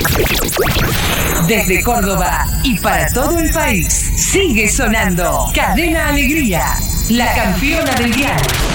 Desde Córdoba y para todo el país, sigue sonando Cadena Alegría, la campeona del dial.